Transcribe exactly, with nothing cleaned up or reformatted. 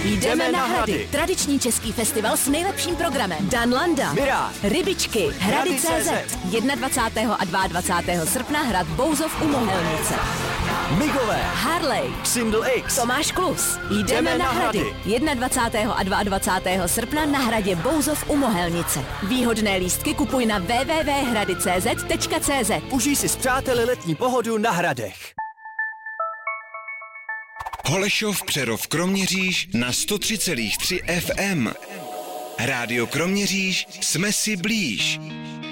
Jdeme na Hrady. Tradiční český festival s nejlepším programem. Dan Landa, Miráž, Rybičky, Hrady tečka cé zet. dvacátého prvního a dvacátého druhého srpna hrad Bouzov u Mohelnice. Migové, Harley, Xindl X, Tomáš Klus. Jdeme na Hrady. dvacátého prvního a dvacátého druhého srpna na hradě Bouzov u Mohelnice. Výhodné lístky kupuj na w w w tečka hrady tečka cé zet tečka cé zet. Užij si s přáteli letní pohodu na Hradech. Holešov, Přerov, Kroměříž na sto tři celá tři F M. Rádio Kroměříž, jsme si blíž.